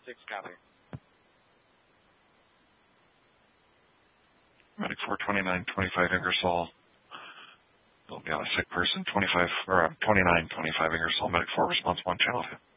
copy. Medic 42925 Ingersoll. They'll be on a sick person, 2925 Ingersoll. Medic 4 response 1 channel 2.